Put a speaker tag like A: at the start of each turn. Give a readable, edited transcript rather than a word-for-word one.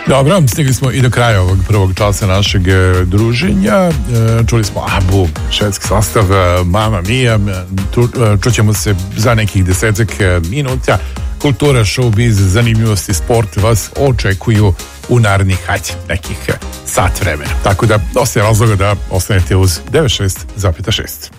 A: Dobro, stigli smo i do kraja ovog prvog časa našeg druženja. Čuli smo Abu, švedski sastav, Mamma Mia. Čućemo se za nekih 10 minuta. Kultura, showbiz, zanimljivosti, sport vas očekuju u narednih, nekih sat vremena. Tako da, dosta je razloga da ostanete uz 96,6.